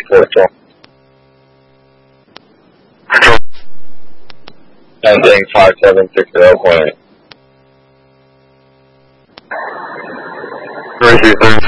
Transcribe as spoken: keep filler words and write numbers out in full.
four Sending five seven six zero point eight. Three two three